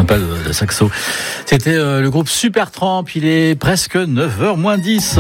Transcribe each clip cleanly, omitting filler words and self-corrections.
même pas le saxo. C'était le groupe Supertramp, il est presque 9h moins 10.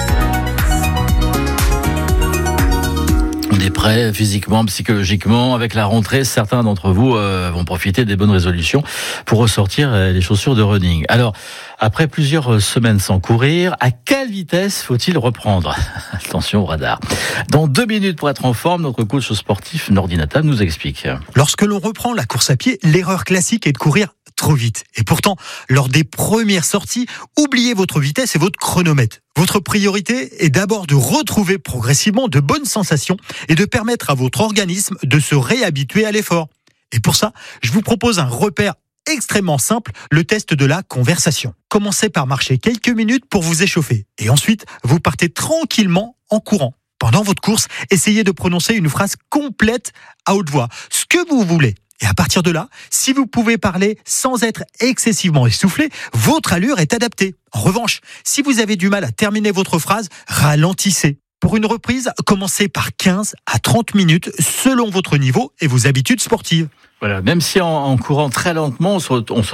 On est prêt physiquement, psychologiquement. Avec la rentrée, certains d'entre vous vont profiter des bonnes résolutions pour ressortir les chaussures de running. Alors, après plusieurs semaines sans courir, à quelle vitesse faut-il reprendre ? Attention au radar. Dans 2 minutes pour être en forme, notre coach sportif Nordi Natam nous explique. Lorsque l'on reprend la course à pied, l'erreur classique est de courir trop vite. Et pourtant, lors des premières sorties, oubliez votre vitesse et votre chronomètre. Votre priorité est d'abord de retrouver progressivement de bonnes sensations et de permettre à votre organisme de se réhabituer à l'effort. Et pour ça, je vous propose un repère extrêmement simple, le test de la conversation. Commencez par marcher quelques minutes pour vous échauffer. Et ensuite, vous partez tranquillement en courant. Pendant votre course, essayez de prononcer une phrase complète à haute voix, ce que vous voulez. Et à partir de là, si vous pouvez parler sans être excessivement essoufflé, votre allure est adaptée. En revanche, si vous avez du mal à terminer votre phrase, ralentissez. Pour une reprise, commencez par 15 à 30 minutes selon votre niveau et vos habitudes sportives. Voilà, même si en courant très lentement, on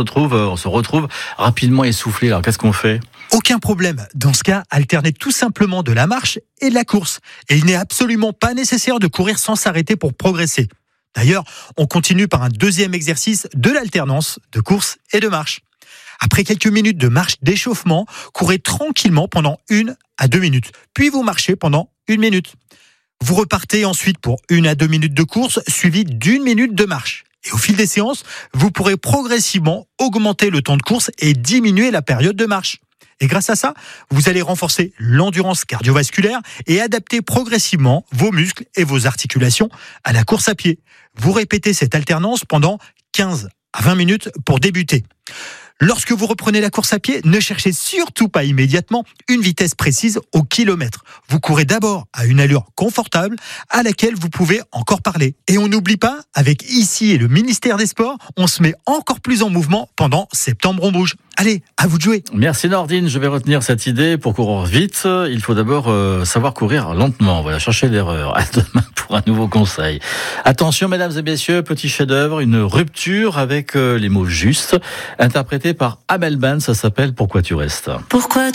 se retrouve rapidement essoufflé. Alors qu'est-ce qu'on fait ? Aucun problème. Dans ce cas, alternez tout simplement de la marche et de la course. Et il n'est absolument pas nécessaire de courir sans s'arrêter pour progresser. D'ailleurs, on continue par un deuxième exercice de l'alternance de course et de marche. Après quelques minutes de marche d'échauffement, courez tranquillement pendant 1 à 2 minutes. Puis vous marchez pendant 1 minute. Vous repartez ensuite pour 1 à 2 minutes de course, suivi d'1 minute de marche. Et au fil des séances, vous pourrez progressivement augmenter le temps de course et diminuer la période de marche. Et grâce à ça, vous allez renforcer l'endurance cardiovasculaire et adapter progressivement vos muscles et vos articulations à la course à pied. Vous répétez cette alternance pendant 15 à 20 minutes pour débuter. Lorsque vous reprenez la course à pied, ne cherchez surtout pas immédiatement une vitesse précise au kilomètre. Vous courez d'abord à une allure confortable à laquelle vous pouvez encore parler. Et on n'oublie pas, avec ICI et le ministère des Sports, on se met encore plus en mouvement pendant Septembre on bouge. Allez, à vous de jouer. Merci Nordine, je vais retenir cette idée. Pour courir vite, il faut d'abord savoir courir lentement. Voilà, chercher l'erreur. À demain pour un nouveau conseil. Attention mesdames et messieurs, petit chef-d'œuvre, une rupture avec les mots justes, interprété par Amel Ban, ça s'appelle Pourquoi tu restes. Pourquoi